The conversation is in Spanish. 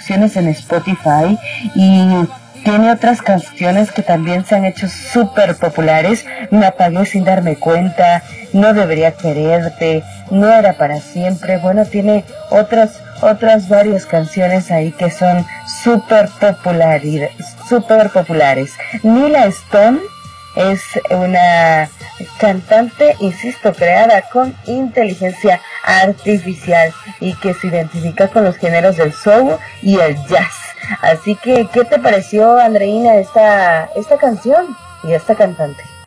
reproducciones en Spotify y tiene otras canciones que también se han hecho súper populares. Me apagué sin darme cuenta, No debería quererte, No era para siempre. Bueno, tiene otras varias canciones ahí que son súper populares. Nila Stone es una cantante, insisto, creada con inteligencia artificial y que se identifica con los géneros del soul y el jazz. Así que, ¿qué te pareció, Andreina, esta canción y esta cantante?